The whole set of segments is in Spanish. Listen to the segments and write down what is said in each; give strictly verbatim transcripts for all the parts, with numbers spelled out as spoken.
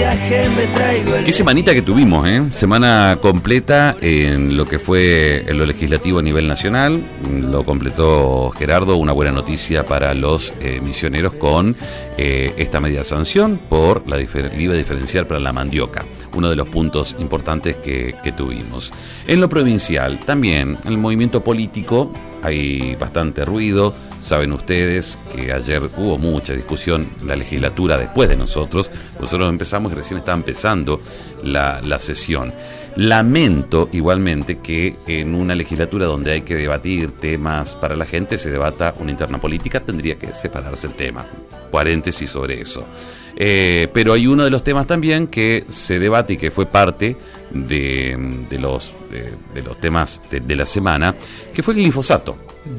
viaje me traigo el... Qué semanita que tuvimos, ¿eh? Semana completa en lo que fue en lo legislativo a nivel nacional. Lo completó Gerardo, una buena noticia para los eh, misioneros con eh, esta media sanción por la difer- el I V A diferencial para la mandioca. Uno de los puntos importantes que, que tuvimos. En lo provincial, también en el movimiento político hay bastante ruido. Saben ustedes que ayer hubo mucha discusión en la legislatura después de nosotros. Nosotros empezamos y recién estaba empezando la, la sesión. Lamento igualmente que en una legislatura donde hay que debatir temas para la gente se debata una interna política, tendría que separarse el tema. Paréntesis sobre eso. Eh, pero hay uno de los temas también que se debate y que fue parte de, de, los, de, de los temas de, de la semana, que fue el glifosato.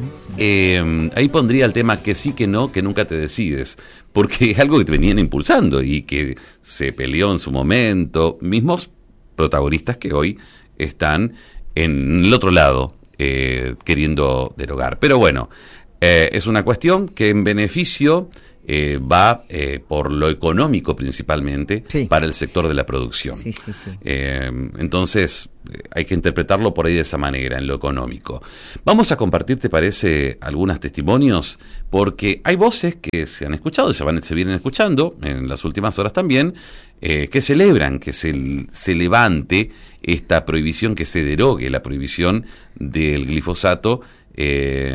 Eh, ahí pondría el tema que sí, que no, que nunca te decides, porque es algo que te venían impulsando y que se peleó en su momento, mismos protagonistas que hoy están en el otro lado eh, queriendo derogar. Pero bueno, eh, es una cuestión que en beneficio eh, va eh, por lo económico principalmente, sí, para el sector de la producción. Sí, sí, sí. Eh, entonces hay que interpretarlo por ahí de esa manera, en lo económico. Vamos a compartir, ¿te parece?, algunos testimonios, porque hay voces que se han escuchado y se, van, se vienen escuchando en las últimas horas también, eh, que celebran que se, se levante esta prohibición, que se derogue la prohibición del glifosato. Eh,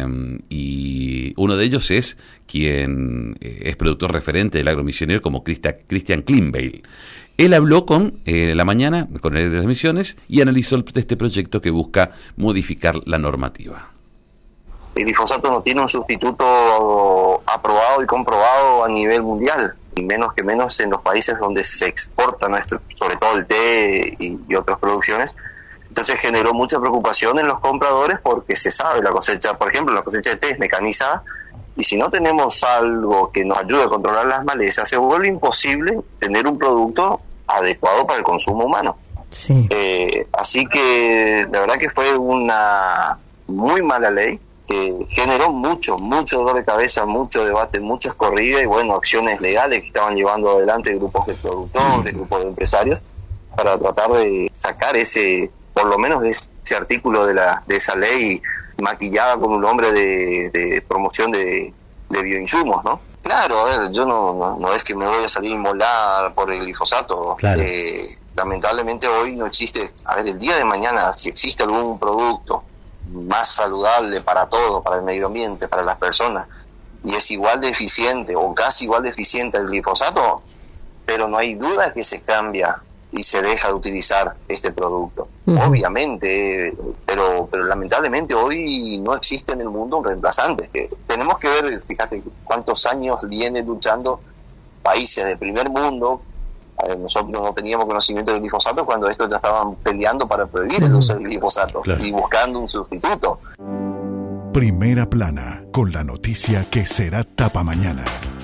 y uno de ellos es quien eh, es productor referente del agromisionero como Christian Klingbeil. Él habló con eh, la mañana, con el de las Misiones, y analizó este proyecto que busca modificar la normativa. El glifosato no tiene un sustituto aprobado y comprobado a nivel mundial, y menos que menos en los países donde se exporta nuestro, sobre todo el té y, y otras producciones. Entonces generó mucha preocupación en los compradores porque se sabe la cosecha, por ejemplo, la cosecha de té es mecanizada, y si no tenemos algo que nos ayude a controlar las malezas, se vuelve imposible tener un producto adecuado para el consumo humano. Sí. Eh, así que la verdad que fue una muy mala ley que generó mucho, mucho dolor de cabeza, mucho debate, muchas corridas y bueno, acciones legales que estaban llevando adelante grupos de productores, grupos de empresarios, para tratar de sacar ese, por lo menos de ese artículo de la de esa ley maquillada con un nombre de, de promoción de, de bioinsumos, ¿no? Claro, a ver, yo no, no, no es que me voy a salir inmolada por el glifosato. Claro. Eh, lamentablemente hoy no existe, a ver, el día de mañana, si existe algún producto más saludable para todo, para el medio ambiente, para las personas, y es igual de eficiente o casi igual de eficiente el glifosato, pero no hay duda que se cambia y se deja de utilizar este producto. Uh-huh. Obviamente, pero pero lamentablemente hoy no existe en el mundo un reemplazante. Que tenemos que ver, fíjate, cuántos años viene luchando países de primer mundo. A ver, nosotros no teníamos conocimiento del glifosato cuando estos ya estaban peleando para prohibir uh-huh. el uso del glifosato, claro, y buscando un sustituto. Primera Plana, con la noticia que será tapa mañana.